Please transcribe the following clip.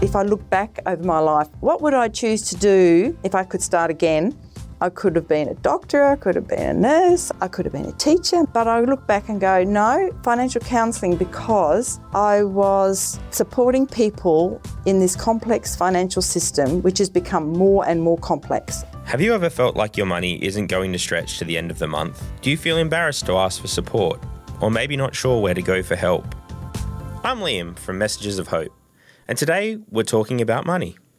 If I look back over my life, what would I choose to do if I could start again? I could have been a doctor, I could have been a nurse, I could have been a teacher, but I look back and go, no, financial counselling, because I was supporting people in this complex financial system, which has become more and more complex. Have you ever felt like your money isn't going to stretch to the end of the month? Do you feel embarrassed to ask for support? Or maybe not sure where to go for help? I'm Liam from Messages of Hope, and today we're talking about money.